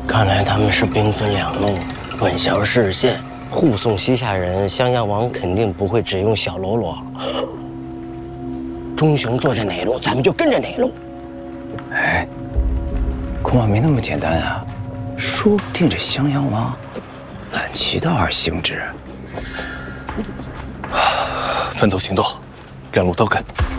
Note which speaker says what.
Speaker 1: 看来他们是兵分两路，混淆视线，护送西夏人。襄阳王肯定不会只用小喽啰。钟雄坐着哪路，咱们就跟着哪路。
Speaker 2: 哎，恐怕没那么简单啊！说不定这襄阳王按齐道而行之。
Speaker 3: 分头行动，两路都跟。